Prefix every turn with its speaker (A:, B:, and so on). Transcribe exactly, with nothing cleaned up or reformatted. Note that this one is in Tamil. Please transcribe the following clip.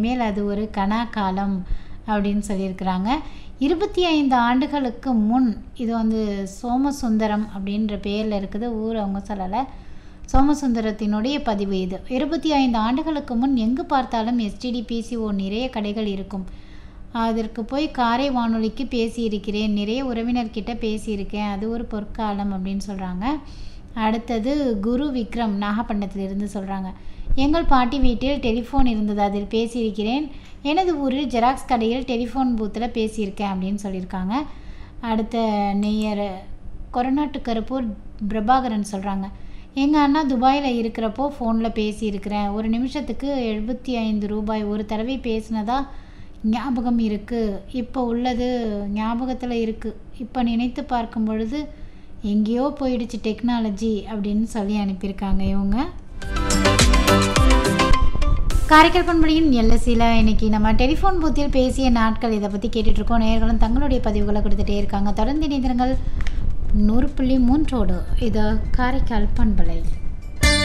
A: இனிமேல் அது ஒரு கனா காலம் அப்படின்னு சொல்லியிருக்கிறாங்க. இருபத்தி ஐந்து ஆண்டுகளுக்கு முன் இது வந்து சோமசுந்தரம் அப்படின்ற பேரில் இருக்குது, ஊர் அவங்க சொல்லலை. சோமசுந்தரத்தினுடைய பதிவு இது. இருபத்தி ஐந்து ஆண்டுகளுக்கு முன் எங்கு பார்த்தாலும் எஸ்டிடி பிசிஓ நிறைய கடைகள் இருக்கும். அதற்கு போய் காரை வானொலிக்கு பேசியிருக்கிறேன், நிறைய உறவினர்கிட்ட பேசியிருக்கேன், அது ஒரு பொற்காலம் அப்படின்னு சொல்கிறாங்க. அடுத்தது குரு விக்ரம் நாகப்பட்டினத்திலிருந்து சொல்கிறாங்க. எங்கள் பாட்டி வீட்டில் டெலிஃபோன் இருந்தது, அதில் பேசியிருக்கிறேன். எனது ஊரில் ஜெராக்ஸ் கடையில் டெலிஃபோன் பூத்தில் பேசியிருக்கேன் அப்படின்னு சொல்லியிருக்காங்க. அடுத்த நெய்யர் கொரநாட்டு கருப்பூர் பிரபாகரன் சொல்கிறாங்க. எங்கள் அண்ணா துபாயில் இருக்கிறப்போ ஃபோனில் பேசியிருக்கிறேன். ஒரு நிமிஷத்துக்கு எழுபத்தி ஐந்து ரூபாய் ஒரு தடவை பேசினதா ஞாபகம் இருக்குது. இப்போ உள்ளது ஞாபகத்தில் இருக்குது. இப்போ நினைத்து பார்க்கும் பொழுது எங்கேயோ போயிடுச்சு டெக்னாலஜி அப்படின்னு சொல்லி அனுப்பியிருக்காங்க இவங்க. காரைக்கால் பண்பலையின் எல்எஸ்சியில் இன்றைக்கி நம்ம டெலிஃபோன் பூத்தில் பேசிய நாட்கள் இதை பற்றி கேட்டுட்ருக்கோம். நேயர்களும் தங்களுடைய பதிவுகளை கொடுத்துட்டே இருக்காங்க. தொடர்ந்து இணைந்திருங்கள் நூறு புள்ளி மூன்றோடு. இது காரைக்கால் பண்பலை.